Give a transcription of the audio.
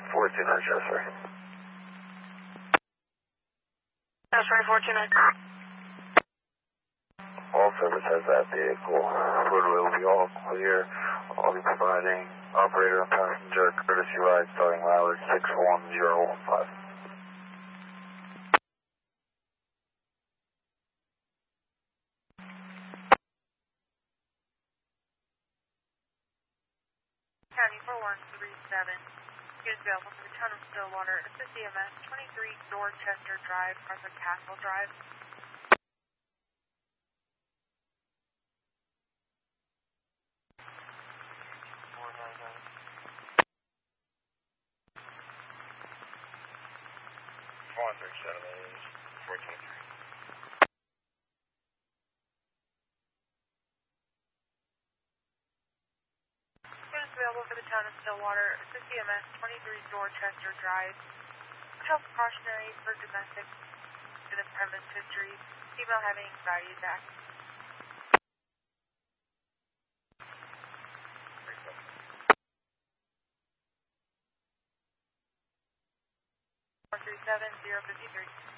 429, yes, sir. That's right, 429. All service has that vehicle. Roadway will be all clear. I'll be providing operator and passenger courtesy ride starting router 61015. County 4137. Units available for the town of Stillwater. Assist EMS 23 Dorchester Drive, Arthur Castle Drive. Units available for the town of Stillwater. Assist EMS 23 Dorchester Drive. Health precautionary for domestic in the premise history. Female having anxiety attack. 437-053.